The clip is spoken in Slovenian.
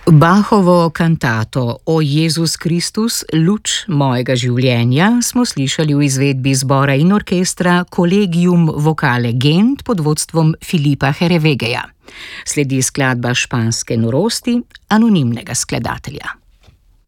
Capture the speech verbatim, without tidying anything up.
Bachovo kantato O Jezus Kristus, luč mojega življenja smo slišali v izvedbi zbora in orkestra Collegium Vocale Gent pod vodstvom Filipa Herevegeja. Sledi skladba Španske norosti anonimnega skladatelja.